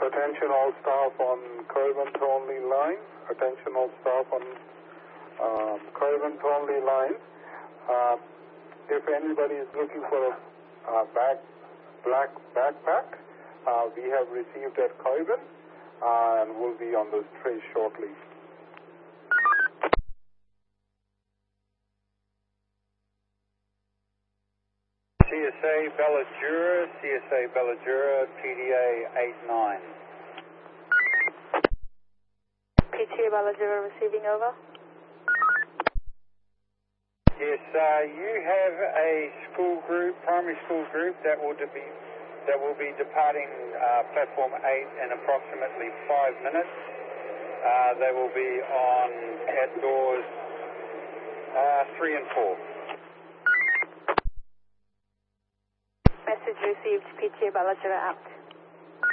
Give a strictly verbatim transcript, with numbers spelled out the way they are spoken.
Attention all staff on Corbin-Thornley line. Attention all staff on um, Corbin-Thornley line. Uh, if anybody is looking for a uh, bag, black backpack, uh, we have received at Corbin uh, and will be on the tray shortly. C S A Belladura, C S A Belladura, P D A eight nine. P T A Belladura receiving over. Yes, uh, you have a school group, primary school group that will be that will be departing uh, platform eight in approximately five minutes. Uh, they will be on at doors uh, three and four. Message received, P T A Belladura out.